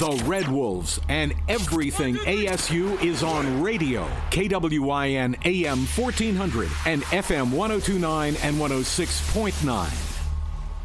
The Red Wolves and everything ASU is on radio. KWIN AM 1400 and FM 1029 and 106.9.